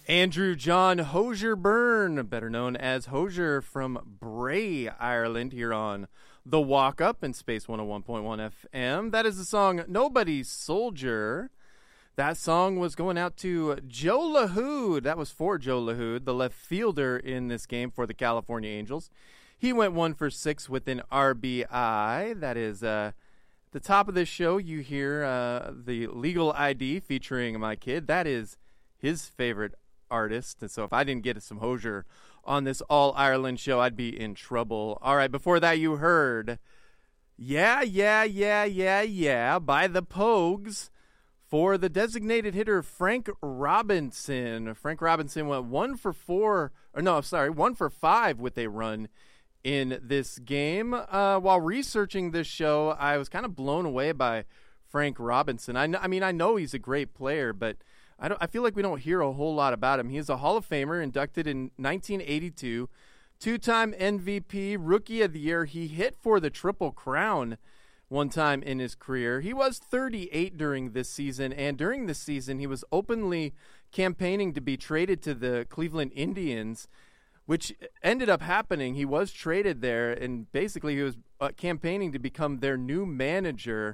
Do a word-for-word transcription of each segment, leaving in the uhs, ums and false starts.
Andrew John Hosier Byrne, better known as Hosier from Bray, Ireland, here on The Walk Up in Space one oh one point one F M. That is the song Nobody's Soldier. That song was going out to Joe LaHood. That was for Joe LaHood, the left fielder in this game for the California Angels. He went one for six with an R B I. That is uh, the top of this show. You hear uh, the Legal I D featuring my kid. That is his favorite artist. And so if I didn't get some Hosier on this All-Ireland show, I'd be in trouble. All right, before that you heard Yeah, Yeah, Yeah, Yeah, Yeah by the Pogues for the designated hitter Frank Robinson. Frank Robinson went one for four, or no, sorry, one for five with a run in this game. Uh, while researching this show, I was kind of blown away by Frank Robinson. I, I mean, I know he's a great player, but I don't. I feel like we don't hear a whole lot about him. He is a Hall of Famer, inducted in nineteen eighty-two, two-time M V P, Rookie of the Year. He hit for the Triple Crown one time in his career. He was thirty-eight during this season, and during this season, he was openly campaigning to be traded to the Cleveland Indians, which ended up happening. He was traded there, and basically he was uh, campaigning to become their new manager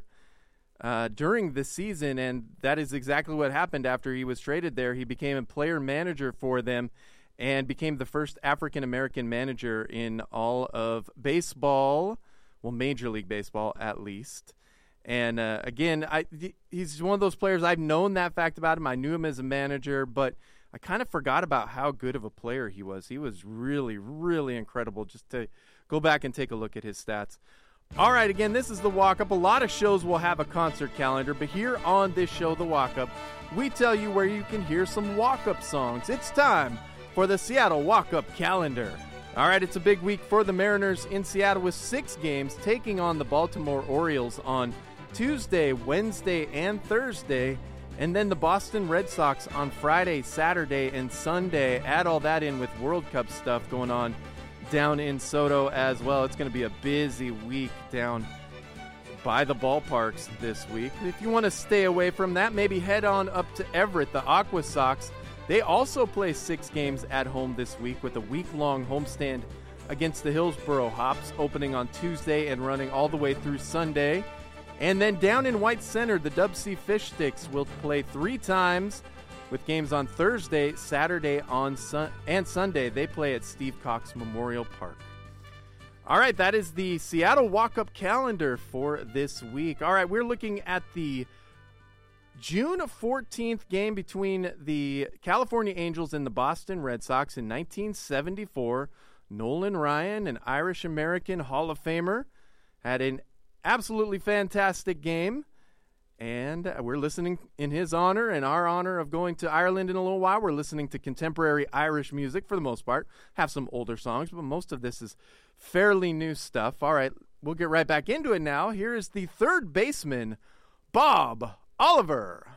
Uh, during the season, and that is exactly what happened after he was traded there. He became a player manager for them and became the first African-American manager in all of baseball, well, Major League Baseball at least. And uh, again, I, th- he's one of those players, I've known that fact about him. I knew him as a manager, but I kind of forgot about how good of a player he was. He was really, really incredible. Just to go back and take a look at his stats. All right, again, this is The Walk Up. A lot of shows will have a concert calendar, but here on this show, The Walk Up, we tell you where you can hear some walk-up songs. It's time for the Seattle Walk-Up Calendar. All right, it's a big week for the Mariners in Seattle with six games taking on the Baltimore Orioles on Tuesday, Wednesday, and Thursday, and then the Boston Red Sox on Friday, Saturday, and Sunday. Add all that in with World Cup stuff going on down in Soto as well. It's going to be a busy week down by the ballparks this week. If you want to stay away from that, maybe head on up to Everett. The Aqua Sox, they also play six games at home this week with a week-long homestand against the Hillsboro Hops, opening on Tuesday and running all the way through Sunday. And then down in White Center, the Dub C Fish Sticks will play three times with games on Thursday, Saturday, on sun- and Sunday. They play at Steve Cox Memorial Park. All right, that is the Seattle Walk-Up Calendar for this week. All right, we're looking at the June fourteenth game between the California Angels and the Boston Red Sox in nineteen seventy-four. Nolan Ryan, an Irish-American Hall of Famer, had an absolutely fantastic game. And we're listening in his honor and our honor of going to Ireland in a little while. We're listening to contemporary Irish music for the most part. Have some older songs, but most of this is fairly new stuff. All right, we'll get right back into it now. Here is the third baseman, Bob Oliver.